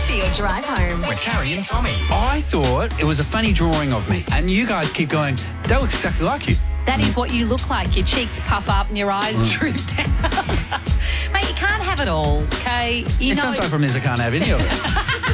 for your drive home. With Carrie and Tommy. I thought it was a funny drawing of me, and you guys keep going, that looks exactly like you. That is what you look like. Your cheeks puff up and your eyes droop down. Mate, you can't have it all, okay? It sounds like from this I can't have any of it.